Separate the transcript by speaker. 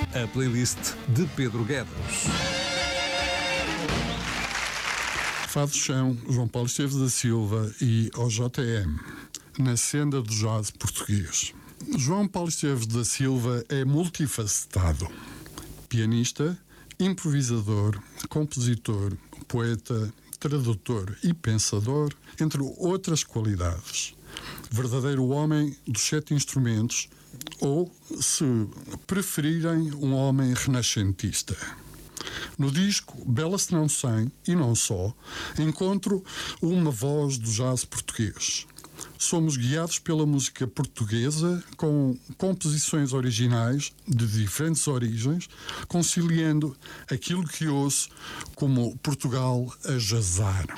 Speaker 1: a playlist de Pedro Guedes.
Speaker 2: Fado Chão, João Paulo Esteves da Silva e OJM, na senda do jazz português. João Paulo Esteves da Silva é multifacetado. Pianista, improvisador, compositor, poeta, tradutor e pensador, entre outras qualidades. Verdadeiro homem dos 7 instrumentos, ou, se preferirem, um homem renascentista. No disco Bela Se Não Sem, e não só, encontro uma voz do jazz português. Somos guiados pela música portuguesa com composições originais de diferentes origens, conciliando aquilo que ouço como Portugal a jazzar.